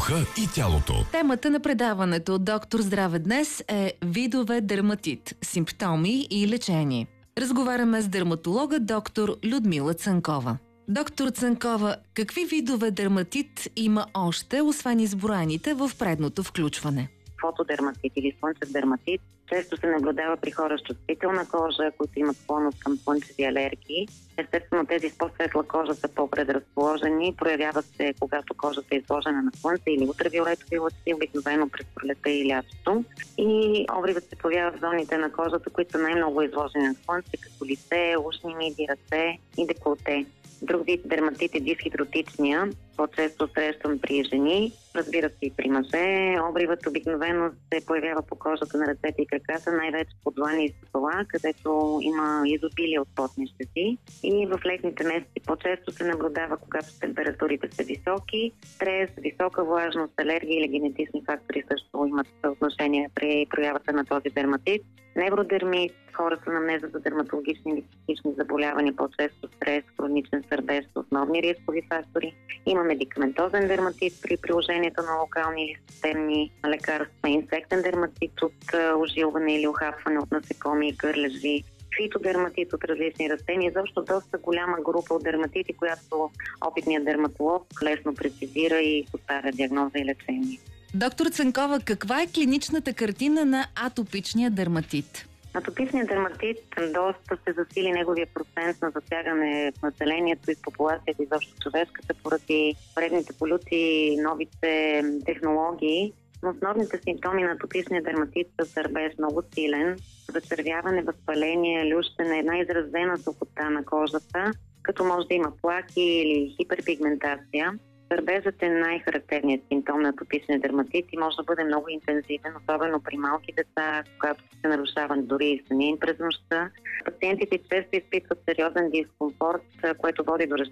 духа и тялото. Темата на предаването Доктор Здраве днес е видове дерматит, симптоми и лечение. Разговаряме с дерматолога доктор Людмила Цанкова. Доктор Цанкова, какви видове дерматит има още, освен изброените в предното включване? Фотодерматит или слънчев дерматит често се наблюдава при хора с чувствителна кожа, които имат склонност към слънчеви алергии. Естествено, тези с по-светла кожа са по-предразположени. Проявяват се, когато кожата е изложена на слънце или ултравиолетови лъчи, обикновено през пролетта и лятото. И обривът се появява в зоните на кожата, които са най-много изложени на слънце, като лице, ушни миди, ръце и деколте. Друг вид дерматит е дисхидротичния, по-често срещан при жени, разбира се и при мъже. Обривът обикновено се появява по кожата на ръцете и краката, най-вече по длани и стопала, където има изобилие от потни щети. И в летните месеци по-често се наблюдава, когато температурите са високи. Стрес, висока влажност, алергия или генетични фактори също имат отношение при проявата на този дерматит. Невродермит, хора с анамнеза за дерматологични или психични заболявания, по-често стрес, хроничен сърдеж, основни рискови фактори. Има медикаментозен дерматит при приложението на локални или системни лекарства, инсектен дерматит от ожилване или ухапване от насекоми и кърлежи, фитодерматит от различни растения, защо доста голяма група от дерматити, която опитният дерматолог лесно прецизира и поставя диагноза и лечение. Доктор Цанкова, каква е клиничната картина на атопичния дерматит? Атопичният дерматит доста се засили неговия процент на засягане в населението и в популацията, изобщо човешката, поради вредните полюции, новите технологии. Но основните симптоми на атопичния дерматит са сърбеж много силен, зачервяване, възпаление, лющене, една изразена сухота на кожата, като може да има плаки или хиперпигментация. Сърбежът е най-характерният симптом на атопичния дерматит и може да бъде много интензивен, особено при малки деца, когато се нарушават дори и съня им през нощта. Пациентите често изпитват сериозен дискомфорт, което води до